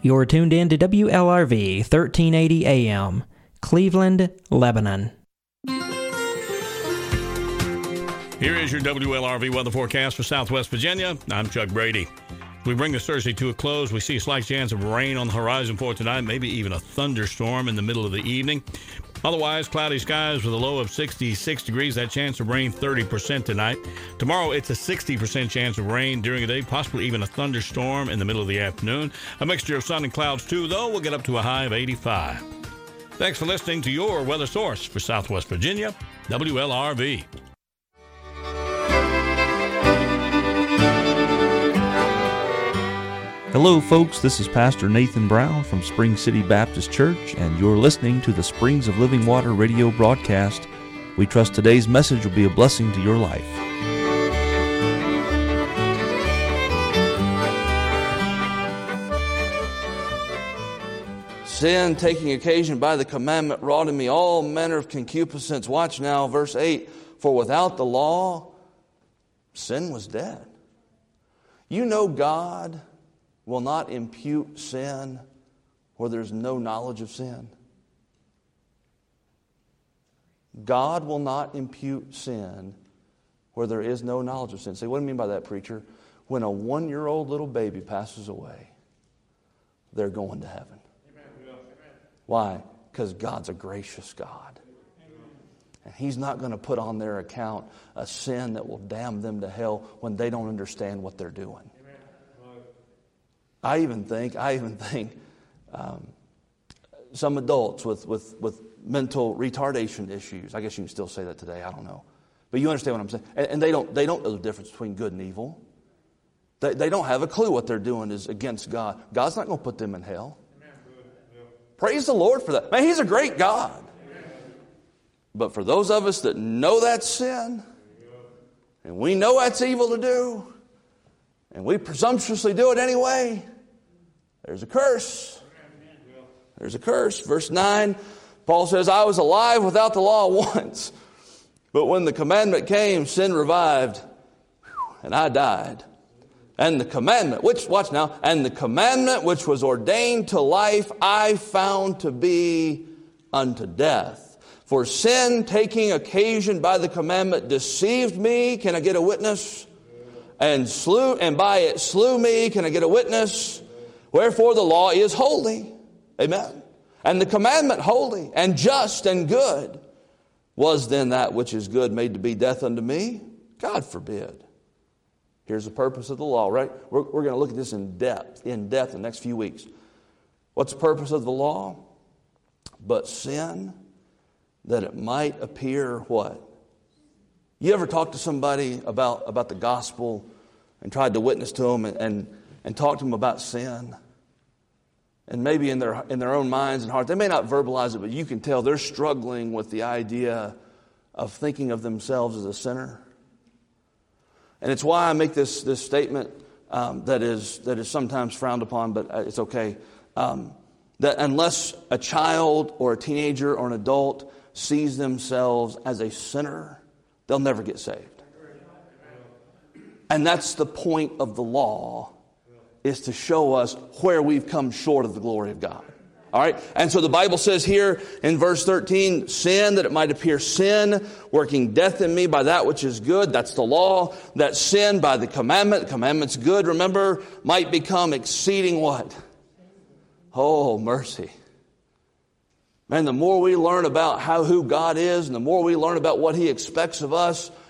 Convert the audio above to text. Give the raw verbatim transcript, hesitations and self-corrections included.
You're tuned in to W L R V thirteen eighty A M, Cleveland, Lebanon. Here is your W L R V weather forecast for Southwest Virginia. I'm Chuck Brady. We bring this Thursday to a close. We see a slight chance of rain on the horizon for tonight, maybe even a thunderstorm in the middle of the evening. Otherwise, cloudy skies with a low of sixty-six degrees. That chance of rain, thirty percent tonight. Tomorrow, it's a sixty percent chance of rain during the day, possibly even a thunderstorm in the middle of the afternoon. A mixture of sun and clouds, too, though. We'll get up to a high of eighty-five. Thanks for listening to your weather source for Southwest Virginia, W L R V. Hello, folks. This is Pastor Nathan Brown from Spring City Baptist Church, and you're listening to the Springs of Living Water radio broadcast. We trust today's message will be a blessing to your life. Sin, taking occasion by the commandment, wrought in me all manner of concupiscence. Watch now, verse eight. For without the law, sin was dead. You know God will not impute sin where there's no knowledge of sin. God will not impute sin where there is no knowledge of sin. Say, what do you mean by that, preacher? When a one-year-old little baby passes away, they're going to heaven. Amen. Why? Because God's a gracious God. And He's not going to put on their account a sin that will damn them to hell when they don't understand what they're doing. I even think, I even think um, some adults with, with, with mental retardation issues, I guess you can still say that today, I don't know. But you understand what I'm saying. And, and they don't they don't know the difference between good and evil. They, they don't have a clue what they're doing is against God. God's not going to put them in hell. Amen. Praise the Lord for that. Man, He's a great God. Amen. But for those of us that know that's sin, and we know that's evil to do, and we presumptuously do it anyway, there's a curse. There's a curse. Verse nine, Paul says, I was alive without the law once, but when the commandment came, sin revived, and I died. And the commandment, which, watch now, and the commandment which was ordained to life, I found to be unto death. For sin, taking occasion by the commandment, deceived me. Can I get a witness? And slew, and by it slew me. Can I get a witness? Wherefore the law is holy. Amen. And the commandment holy and just and good. Was then that which is good made to be death unto me? God forbid. Here's the purpose of the law, right? We're, we're going to look at this in depth, in depth in the next few weeks. What's the purpose of the law? But sin, that it might appear what? You ever talk to somebody about, about the gospel and tried to witness to them and, and, and talk to them about sin? And maybe in their in their own minds and hearts, they may not verbalize it, but you can tell they're struggling with the idea of thinking of themselves as a sinner. And it's why I make this this statement um, that is that is sometimes frowned upon, but it's okay. Um, that unless a child or a teenager or an adult sees themselves as a sinner, they'll never get saved. And that's the point of the law, is to show us where we've come short of the glory of God. All right? And so the Bible says here in verse thirteen, sin, that it might appear sin, working death in me by that which is good. That's the law. That sin by the commandment, the commandment's good, remember, might become exceeding what? Oh, mercy. Man, the more we learn about how who God is, and the more we learn about what He expects of us,